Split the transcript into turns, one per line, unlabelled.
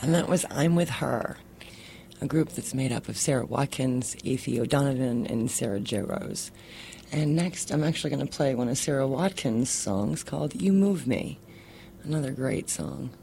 And that was I'm With Her, a group that's made up of Sarah Watkins, Athie O'Donovan, and Sarah Jo Rose. And next, I'm actually going to play one of Sarah Watkins' songs called You Move Me, another great song.